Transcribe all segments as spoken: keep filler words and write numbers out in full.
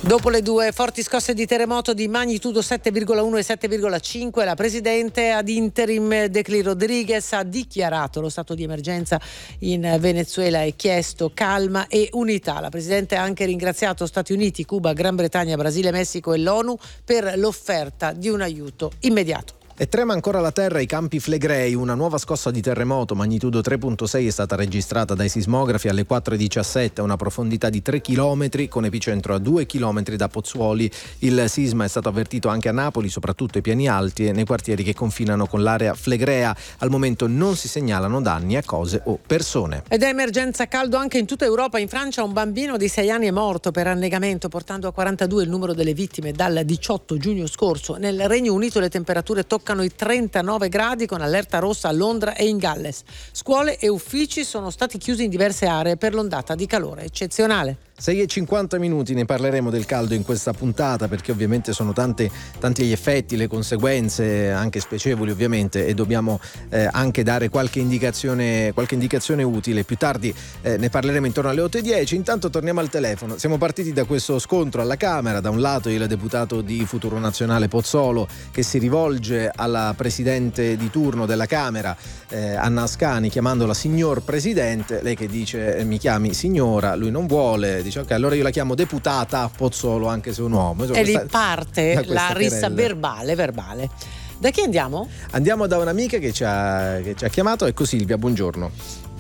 Dopo le due forti scosse di terremoto di magnitudo sette virgola uno e sette virgola cinque, la presidente ad interim Decli Rodriguez ha dichiarato lo stato di emergenza in Venezuela e chiesto calma e unità. La presidente ha anche ringraziato Stati Uniti, Cuba, Gran Bretagna, Brasile, Messico e l'ONU per l'offerta di un aiuto immediato. E trema ancora la terra ai Campi Flegrei. Una nuova scossa di terremoto magnitudo tre virgola sei è stata registrata dai sismografi alle quattro e diciassette a una profondità di tre chilometri, con epicentro a due chilometri da Pozzuoli. Il sisma è stato avvertito anche a Napoli, soprattutto ai piani alti e nei quartieri che confinano con l'area flegrea. Al momento non si segnalano danni a cose o persone. Ed è emergenza caldo anche in tutta Europa. In Francia un bambino di sei anni è morto per annegamento, portando a quarantadue il numero delle vittime dal diciotto giugno scorso. Nel Regno Unito le temperature toccano i trentanove gradi, con allerta rossa a Londra e in Galles. Scuole e uffici sono stati chiusi in diverse aree per l'ondata di calore eccezionale. sei e cinquanta minuti, ne parleremo del caldo in questa puntata, perché ovviamente sono tante, tanti gli effetti, le conseguenze, anche spiacevoli ovviamente, e dobbiamo eh, anche dare qualche indicazione, qualche indicazione utile. Più tardi eh, ne parleremo intorno alle otto e dieci. Intanto torniamo al telefono. Siamo partiti da questo scontro alla Camera. Da un lato il deputato di Futuro Nazionale Pozzolo, che si rivolge alla presidente di turno della Camera, eh, Anna Ascani, chiamandola signor presidente. Lei che dice eh, mi chiami signora, lui non vuole, dice ok, allora io la chiamo deputata Pozzolo anche se è un uomo. Insomma, e lì parte la rissa verbale verbale. Da chi andiamo? Andiamo da un'amica che ci ha, che ci ha chiamato. Ecco Silvia, buongiorno.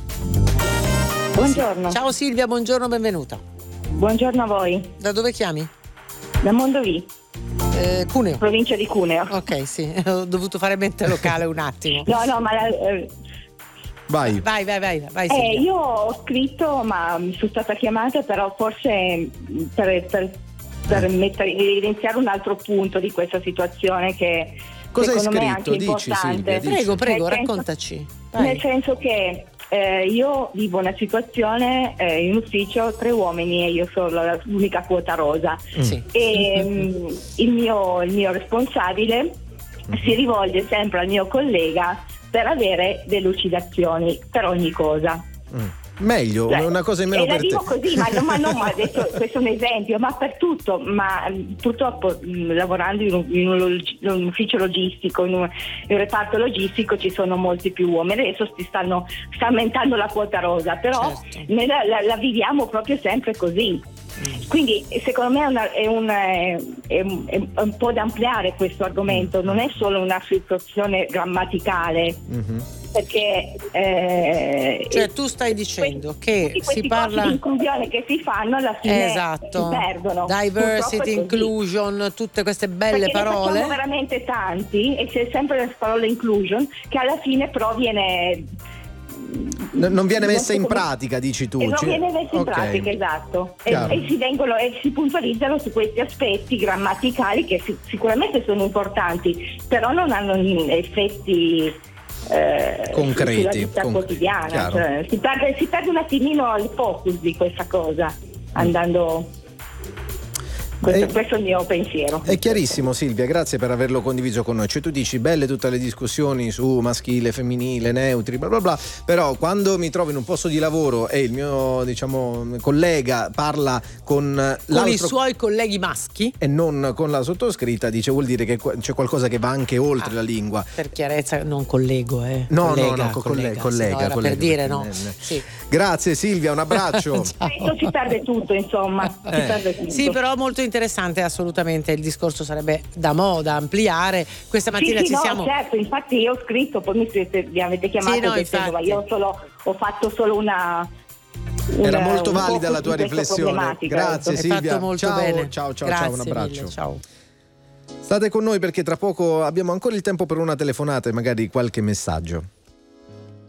Buongiorno. Ciao Silvia, buongiorno, benvenuta. Buongiorno a voi. Da dove chiami? Da Mondovì. Eh, Cuneo. Provincia di Cuneo. Ok, sì, ho dovuto fare mente locale un attimo. No, no, ma... La, eh, Vai. Vai, vai, vai, vai eh, io ho scritto, ma mi sono stata chiamata, però forse per, per, per mettere, evidenziare un altro punto di questa situazione che cosa secondo hai me è anche scritto? Dici, importante. Silvia, dici. Prego, prego, nel raccontaci. Senso, Vai. nel senso che eh, io vivo una situazione eh, in ufficio, tre uomini e io sono l'unica quota rosa. Sì. E mh, il, mio, il mio responsabile mm-hmm. si rivolge sempre al mio collega per avere delucidazioni per ogni cosa. Mm. Meglio, cioè, una cosa in meno per te. E la dico così, ma, no, ma no, ma adesso questo è un esempio, ma per tutto, ma purtroppo mh, lavorando in un, in, un, in un ufficio logistico, in un, in un reparto logistico ci sono molti più uomini, adesso si stanno sta aumentando la quota rosa, però certo. noi la, la, la viviamo proprio sempre così. Quindi secondo me è, una, è, un, è, un, è un po' da ampliare questo argomento, non è solo una situazione grammaticale, mm-hmm. perché eh, cioè tu stai dicendo che si parla di inclusione che si fanno alla fine esatto. si perdono. Diversity, inclusion, tutte queste belle perché parole. Ne facciamo veramente tanti e c'è sempre la parola inclusion che alla fine però viene non viene messa in pratica, dici tu. E non viene messa in okay. pratica, esatto. E, e si vengono e si puntualizzano su questi aspetti grammaticali che si, sicuramente sono importanti, però non hanno effetti eh, concreti sulla vita concreti, quotidiana. Cioè, si, perde, si perde un attimino il focus di questa cosa, andando. Questo, è, questo è il mio pensiero. È chiarissimo Silvia, grazie per averlo condiviso con noi. Cioè tu dici belle tutte le discussioni su maschile, femminile, neutri, bla bla bla, però quando mi trovo in un posto di lavoro e il mio diciamo collega parla con, con i suoi colleghi maschi e non con la sottoscritta, dice vuol dire che c'è qualcosa che va anche oltre ah, la lingua. Per chiarezza non collego, eh. No, collega, no, no, co- collega, collega, sì, no, collega, per dire no. Sì. Grazie Silvia, un abbraccio. Adesso si perde tutto, insomma. Eh. Si perde tutto. Sì, però molto interessante, assolutamente. Il discorso sarebbe da moda ampliare. Questa mattina sì, sì, ci no, siamo. Certo, infatti io ho scritto, poi mi, siete, mi avete chiamato, sì, no, dicendo, ma io solo, ho fatto solo una. Una, Era molto valida la tua riflessione. Grazie ecco. Silvia. Fatto molto ciao, bene. ciao, ciao, Grazie ciao, un abbraccio. Mille, ciao. State con noi perché tra poco abbiamo ancora il tempo per una telefonata e magari qualche messaggio.